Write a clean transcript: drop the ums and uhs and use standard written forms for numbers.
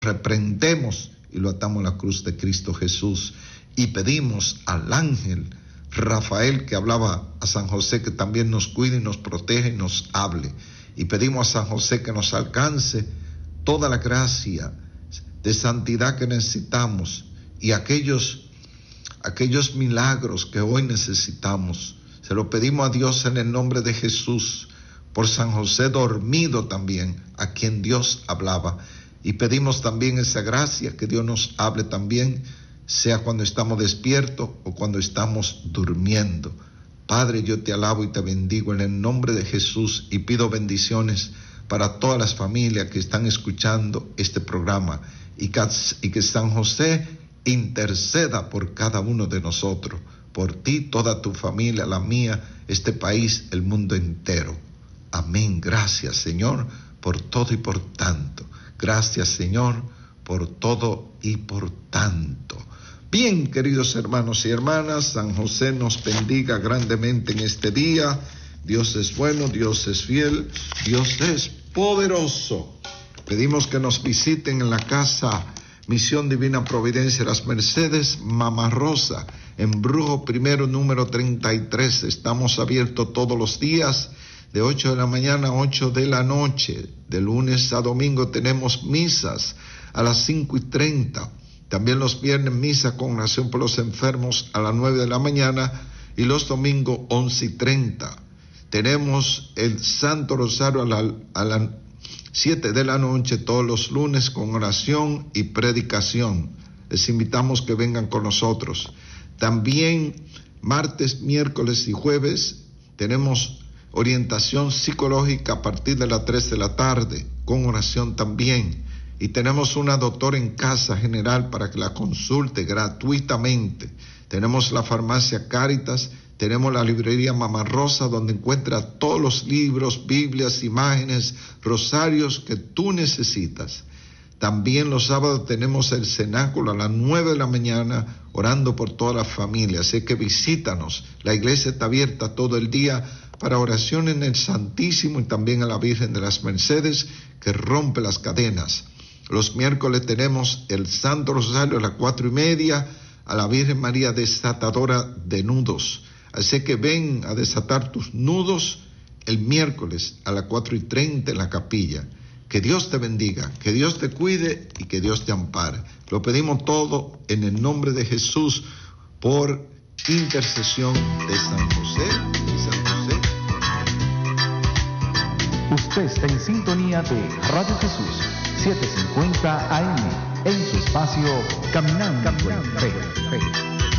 reprendemos y lo atamos a la cruz de Cristo Jesús. Y pedimos al ángel Rafael que hablaba a San José que también nos cuide y nos proteja y nos hable. Y pedimos a San José que nos alcance toda la gracia de santidad que necesitamos y aquellos milagros que hoy necesitamos. Se lo pedimos a Dios en el nombre de Jesús, por San José dormido también, a quien Dios hablaba. Y pedimos también esa gracia que Dios nos hable también, sea cuando estamos despiertos o cuando estamos durmiendo. Padre, yo te alabo y te bendigo en el nombre de Jesús y pido bendiciones para todas las familias que están escuchando este programa y que San José interceda por cada uno de nosotros, por ti, toda tu familia, la mía, este país, el mundo entero. Amén. Gracias, Señor, por todo y por tanto. Gracias, Señor, por todo y por tanto. Bien, queridos hermanos y hermanas, San José nos bendiga grandemente en este día. Dios es bueno, Dios es fiel, Dios es poderoso. Pedimos que nos visiten en la casa Misión Divina Providencia Las Mercedes, Mama Rosa, en Brujo Primero, número 33. Estamos abiertos todos los días, de 8 de la mañana a 8 de la noche. De lunes a domingo tenemos misas a las 5:30. También los viernes misa con oración por los enfermos a las 9 de la mañana y los domingos 11:30. Tenemos el Santo Rosario a las 7 de la noche todos los lunes con oración y predicación. Les invitamos que vengan con nosotros. También martes, miércoles y jueves tenemos orientación psicológica a partir de las 3 de la tarde, con oración también. Y tenemos una doctora en casa general para que la consulte gratuitamente. Tenemos la farmacia Cáritas, tenemos la librería Mama Rosa, donde encuentra todos los libros, Biblias, imágenes, rosarios que tú necesitas. También los sábados tenemos el cenáculo a las 9 de la mañana, orando por toda la familia. Así que visítanos. La iglesia está abierta todo el día para oración en el Santísimo y también a la Virgen de las Mercedes, que rompe las cadenas. Los miércoles tenemos el Santo Rosario a las 4:30, a la Virgen María desatadora de nudos. Así que ven a desatar tus nudos el miércoles a las 4:30 en la capilla. Que Dios te bendiga, que Dios te cuide y que Dios te ampare. Lo pedimos todo en el nombre de Jesús, por intercesión de San José y San José. Usted está en sintonía de Radio Jesús 750 AM, en su espacio Caminando en Fe.